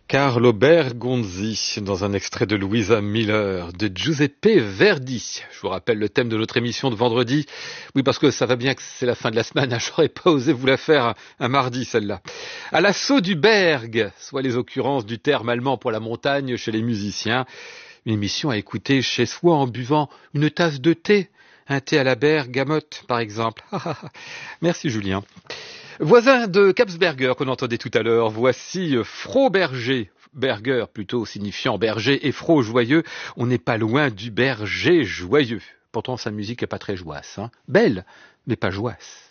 Carlo Bergonzi, dans un extrait de Louisa Miller, de Giuseppe Verdi. Je vous rappelle le thème de notre émission de vendredi. Oui, parce que ça va bien que c'est la fin de la semaine, j'aurais pas osé vous la faire un mardi, celle-là. À l'assaut du Berg, soit les occurrences du terme allemand pour la montagne chez les musiciens. Une émission à écouter chez soi en buvant une tasse de thé. Un thé à la bergamote, par exemple. Merci, Julien. Voisin de Kapsberger qu'on entendait tout à l'heure, voici Froberger. Berger plutôt signifiant berger et Fro joyeux. On n'est pas loin du berger joyeux. Pourtant sa musique n'est pas très joasse. Belle, mais pas joasse.